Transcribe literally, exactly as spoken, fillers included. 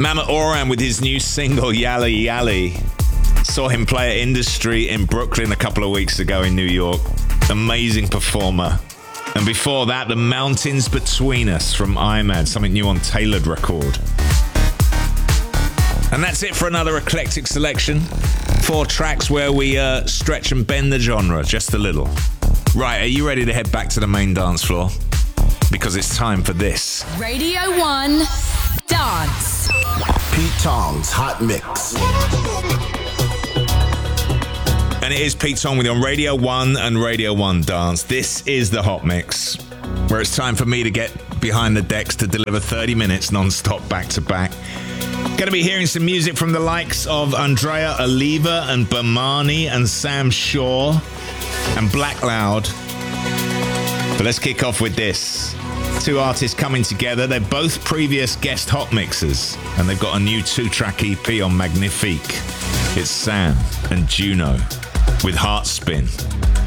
Mama Oran with his new single, Yali Yali. Saw him play at Industry in Brooklyn a couple of weeks ago in New York. Amazing performer. And before that, The Mountains Between Us from Imad, something new on Tailored Record. And that's it for another eclectic selection. Four tracks where we uh, stretch and bend the genre just a little. Right, are you ready to head back to the main dance floor? Because it's time for this. Radio one Dance. Pete Tong's Hot Mix. And it is Pete Tong with you on Radio one and Radio one Dance. This is the Hot Mix, where it's time for me to get behind the decks to deliver thirty minutes non-stop back-to-back. Going to be hearing some music from the likes of Andrea Oliva and Bomani and Sam Shaw and Black Loud. But let's kick off with this. Two artists coming together. They're both previous guest hot mixers, and they've got a new two-track E P on Magnifique. It's Sam and Juno with Heart Spin.